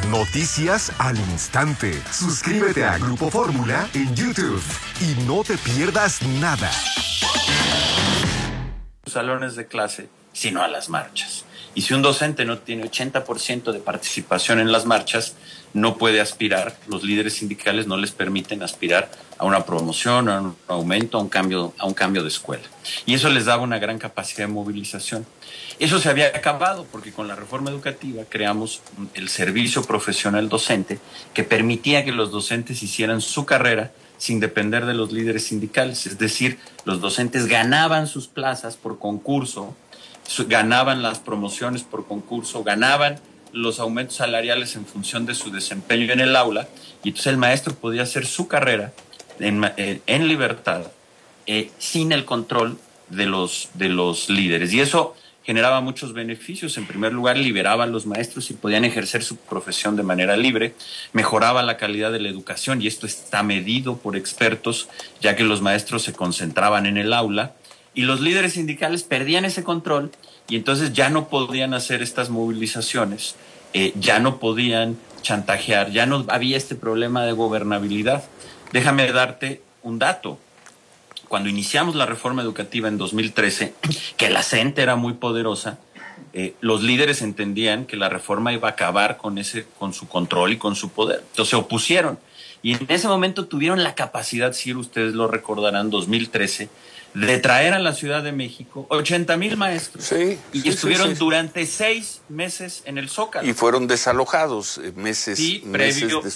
Noticias al instante. Suscríbete a Grupo Fórmula en YouTube y no te pierdas nada. Salones de clase, sino a las marchas. Y si un docente no tiene 80% de participación en las marchas, no puede aspirar, los líderes sindicales no les permiten aspirar a una promoción, a un aumento, a un cambio de escuela. Y eso les daba una gran capacidad de movilización. Eso se había acabado porque con la reforma educativa creamos el servicio profesional docente que permitía que los docentes hicieran su carrera sin depender de los líderes sindicales. Es decir, los docentes ganaban sus plazas por concurso, ganaban las promociones por concurso, ganaban los aumentos salariales en función de su desempeño en el aula, y entonces el maestro podía hacer su carrera en libertad, sin el control de los líderes. Y eso generaba muchos beneficios. En primer lugar, liberaba a los maestros y podían ejercer su profesión de manera libre, mejoraba la calidad de la educación, y esto está medido por expertos, ya que los maestros se concentraban en el aula, y los líderes sindicales perdían ese control, y entonces ya no podían hacer estas movilizaciones, ya no podían chantajear, ya no había este problema de gobernabilidad. Déjame darte un dato. Cuando iniciamos la reforma educativa en 2013, que la CENTE era muy poderosa, los líderes entendían que la reforma iba a acabar con su control y con su poder. Entonces se opusieron. Y en ese momento tuvieron la capacidad, si ustedes lo recordarán, 2013, de traer a la Ciudad de México 80,000 maestros. Sí, y estuvieron durante 6 meses en el Zócalo. Y fueron desalojados meses después.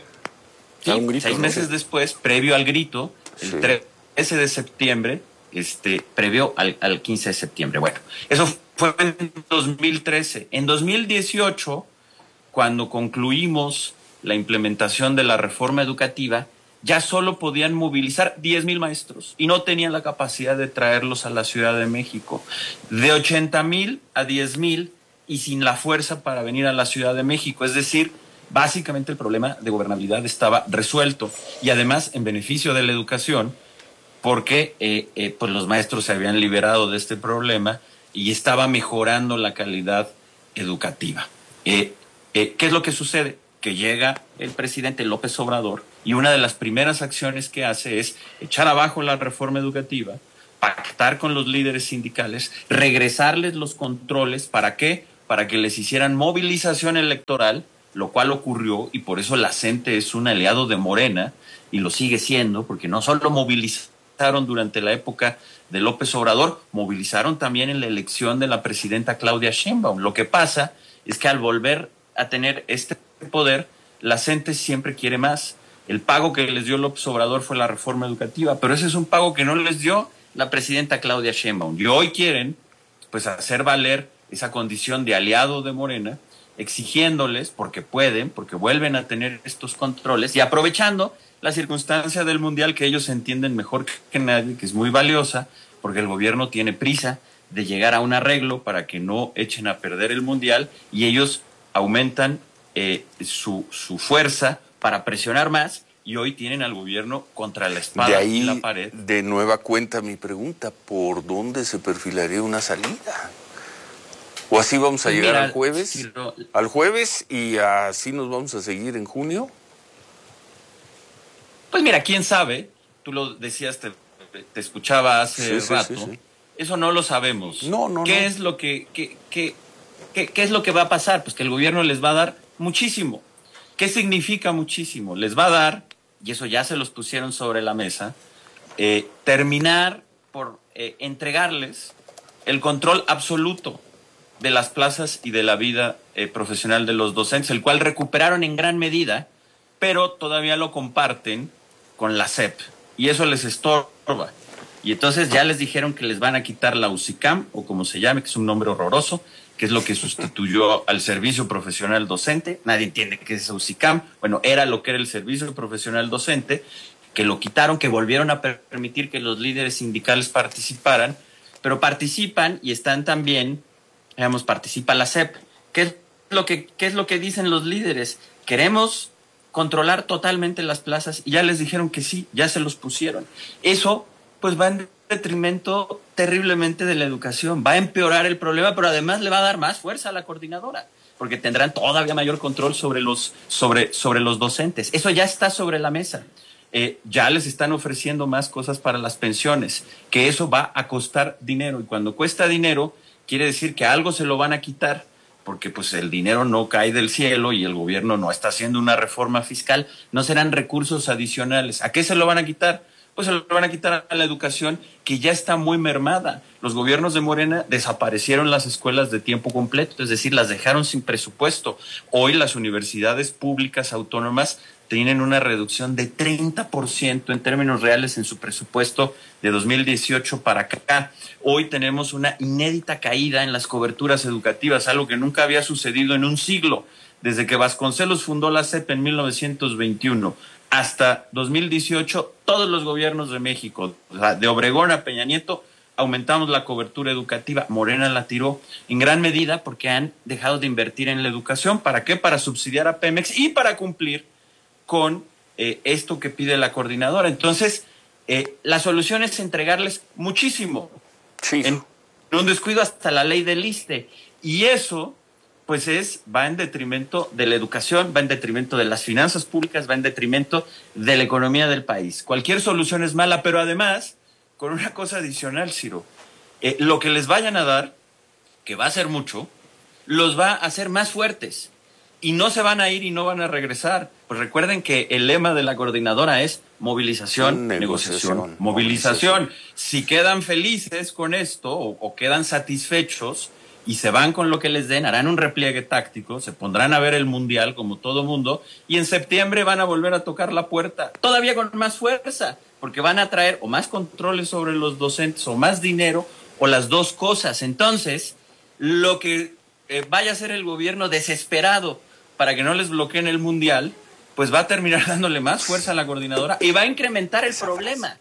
6 meses después, previo al grito, el 13 de septiembre, previo al 15 de septiembre. Bueno, eso fue en 2013. En 2018, cuando concluimos la implementación de la reforma educativa, ya solo podían movilizar 10,000 maestros y no tenían la capacidad de traerlos a la Ciudad de México. De 80,000 a 10,000 y sin la fuerza para venir a la Ciudad de México. Es decir, básicamente el problema de gobernabilidad estaba resuelto, y además en beneficio de la educación, porque pues los maestros se habían liberado de este problema y estaba mejorando la calidad educativa. ¿Qué es lo que sucede? Que llega el presidente López Obrador y una de las primeras acciones que hace es echar abajo la reforma educativa, pactar con los líderes sindicales, regresarles los controles. ¿Para qué? Para que les hicieran movilización electoral, lo cual ocurrió, y por eso la CENTE es un aliado de Morena, y lo sigue siendo, porque no solo movilizaron durante la época de López Obrador, movilizaron también en la elección de la presidenta Claudia Sheinbaum. Lo que pasa es que al volver a tener este poder, la CENTE siempre quiere más. El pago que les dio López Obrador fue la reforma educativa, pero ese es un pago que no les dio la presidenta Claudia Sheinbaum. Y hoy quieren pues hacer valer esa condición de aliado de Morena, exigiéndoles, porque pueden, porque vuelven a tener estos controles y aprovechando la circunstancia del mundial, que ellos entienden mejor que nadie, que es muy valiosa, porque el gobierno tiene prisa de llegar a un arreglo para que no echen a perder el mundial, y ellos aumentan su fuerza para presionar más, y hoy tienen al gobierno contra la espada y la pared. De nueva cuenta mi pregunta, ¿por dónde se perfilaría una salida? ¿O así vamos a llegar al jueves? Sí, al jueves, y así nos vamos a seguir en junio. Pues mira, quién sabe, tú lo decías, te escuchaba hace rato, sí. Eso no lo sabemos. ¿Qué es lo qué es lo que va a pasar? Pues que el gobierno les va a dar muchísimo. ¿Qué significa muchísimo? Les va a dar, y eso ya se los pusieron sobre la mesa, terminar por entregarles el control absoluto de las plazas y de la vida profesional de los docentes, el cual recuperaron en gran medida, pero todavía lo comparten con la SEP, y eso les estorba. Y entonces ya les dijeron que les van a quitar la UCICAM, o como se llame, que es un nombre horroroso, que es lo que sustituyó al servicio profesional docente. Nadie entiende qué es UCICAM. Bueno, era lo que era el servicio profesional docente, que lo quitaron, que volvieron a permitir que los líderes sindicales participaran, pero participan y están también, digamos, participa la SEP. ¿Qué es lo que dicen los líderes? Queremos controlar totalmente las plazas, y ya les dijeron que sí, ya se los pusieron. Eso pues va en detrimento terriblemente de la educación, va a empeorar el problema, pero además le va a dar más fuerza a la coordinadora. porque tendrán todavía mayor control sobre los docentes. Eso ya está sobre la mesa. Ya les están ofreciendo más cosas para las pensiones, que eso va a costar dinero, y cuando cuesta dinero quiere decir que algo se lo van a quitar, porque pues el dinero no cae del cielo y el gobierno no está haciendo una reforma fiscal, no serán recursos adicionales. ¿A qué se lo van a quitar? Pues se lo van a quitar a la educación, que ya está muy mermada. Los gobiernos de Morena desaparecieron las escuelas de tiempo completo, es decir, las dejaron sin presupuesto. Hoy las universidades públicas autónomas tienen una reducción de 30% en términos reales en su presupuesto de 2018 para acá. Hoy tenemos una inédita caída en las coberturas educativas, algo que nunca había sucedido en un siglo. Desde que Vasconcelos fundó la SEP en 1921 hasta 2018, todos los gobiernos de México, o sea, de Obregón a Peña Nieto, aumentamos la cobertura educativa. Morena la tiró en gran medida porque han dejado de invertir en la educación. ¿Para qué? Para subsidiar a Pemex y para cumplir con esto que pide la coordinadora. Entonces, la solución es entregarles muchísimo. Sí. En un descuido hasta la ley del ISSSTE. Y eso, pues va en detrimento de la educación, va en detrimento de las finanzas públicas, va en detrimento de la economía del país. Cualquier solución es mala, pero además, con una cosa adicional, Ciro, lo que les vayan a dar, que va a ser mucho, los va a hacer más fuertes. Y no se van a ir y no van a regresar. Pues recuerden que el lema de la coordinadora es movilización, negociación, movilización. Si quedan felices con esto o quedan satisfechos y se van con lo que les den, harán un repliegue táctico, se pondrán a ver el mundial como todo mundo, y en septiembre van a volver a tocar la puerta, todavía con más fuerza, porque van a traer o más controles sobre los docentes o más dinero o las dos cosas. Entonces, lo que vaya a ser el gobierno desesperado para que no les bloqueen el mundial, pues va a terminar dándole más fuerza a la coordinadora y va a incrementar el problema.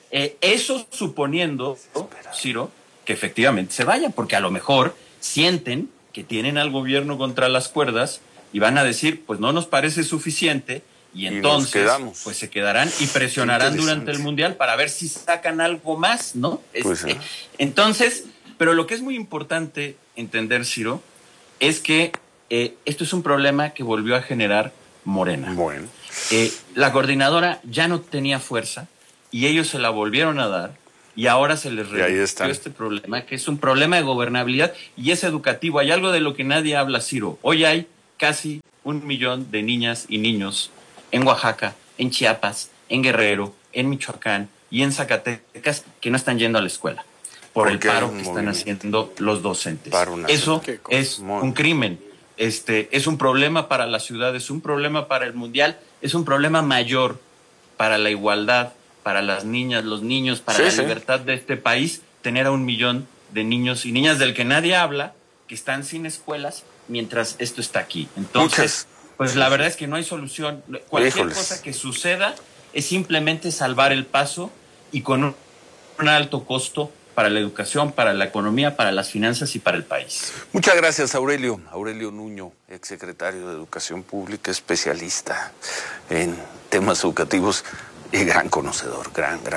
Eso suponiendo, Ciro, que efectivamente se vayan, porque a lo mejor sienten que tienen al gobierno contra las cuerdas y van a decir, pues no nos parece suficiente, y entonces pues se quedarán y presionarán durante el mundial para ver si sacan algo más, ¿no? Pues, entonces, pero lo que es muy importante entender, Ciro, es que esto es un problema que volvió a generar Morena. Bueno. La coordinadora ya no tenía fuerza y ellos se la volvieron a dar, y ahora se les revirtió este problema, que es un problema de gobernabilidad y es educativo. Hay algo de lo que nadie habla, Ciro. Hoy hay casi 1 millón de niñas y niños en Oaxaca, en Chiapas, en Guerrero, en Michoacán y en Zacatecas que no están yendo a la escuela por el paro que están haciendo los docentes. Eso es un crimen. Es un problema para la ciudad, es un problema para el mundial, es un problema mayor para la igualdad, para las niñas, los niños, para la libertad de este país, tener a 1 millón de niños y niñas del que nadie habla, que están sin escuelas mientras esto está aquí. Entonces, pues la verdad es que no hay solución. Cualquier cosa que suceda es simplemente salvar el paso, y con un alto costo para la educación, para la economía, para las finanzas y para el país. Muchas gracias, Aurelio. Aurelio Nuño, exsecretario de Educación Pública, especialista en temas educativos y gran conocedor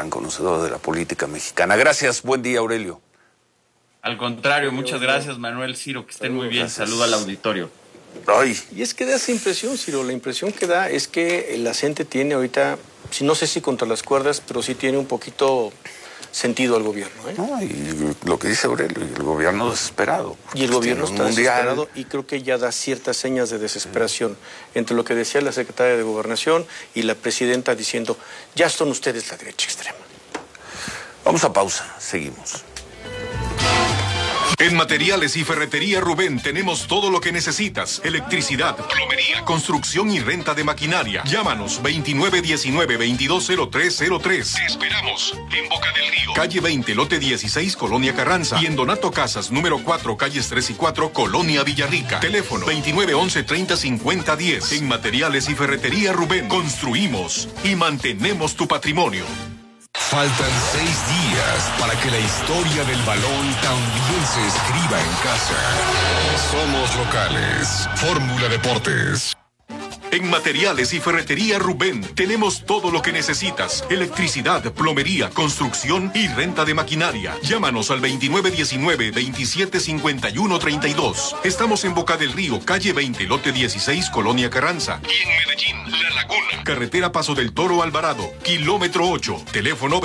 de la política mexicana. Gracias, buen día, Aurelio. Al contrario, muchas gracias, Manuel, Ciro, que estén muy bien. Saludo al auditorio. Ay. Y es que da esa impresión, Ciro, la impresión que da es que la gente tiene ahorita, no sé si contra las cuerdas, pero sí tiene un poquito sentido al gobierno. No, y lo que dice Aurelio, el gobierno desesperado. Y el gobierno está desesperado, y creo que ya da ciertas señas de desesperación entre lo que decía la secretaria de Gobernación y la presidenta diciendo, ya son ustedes la derecha extrema. Vamos a pausa, seguimos. En Materiales y Ferretería Rubén tenemos todo lo que necesitas: electricidad, plomería, construcción y renta de maquinaria. Llámanos 2919-220303. Te esperamos en Boca del Río, calle 20, lote 16, Colonia Carranza, y en Donato Casas, número 4, calles 3 y 4, Colonia Villarrica. Teléfono 2911-305010. En Materiales y Ferretería Rubén construimos y mantenemos tu patrimonio. Faltan 6 días para que la historia del balón también se escriba en casa. Somos locales. Fórmula Deportes. En Materiales y Ferretería Rubén tenemos todo lo que necesitas. Electricidad, plomería, construcción y renta de maquinaria. Llámanos al 2919-2751-32. Estamos en Boca del Río, calle 20, lote 16, Colonia Carranza. Y en Medellín, La Laguna. Carretera Paso del Toro Alvarado, kilómetro 8. Teléfono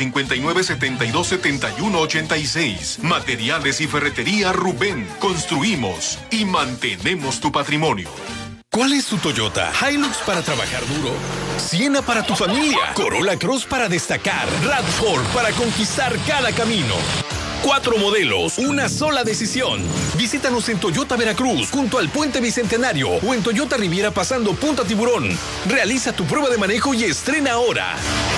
2859-7271-86. Materiales y Ferretería Rubén. Construimos y mantenemos tu patrimonio. ¿Cuál es tu Toyota? Hilux para trabajar duro, Siena para tu familia, Corolla Cross para destacar, RAV4 para conquistar cada camino. 4 modelos, una sola decisión. Visítanos en Toyota Veracruz, junto al Puente Bicentenario, o en Toyota Riviera pasando Punta Tiburón. Realiza tu prueba de manejo y estrena ahora.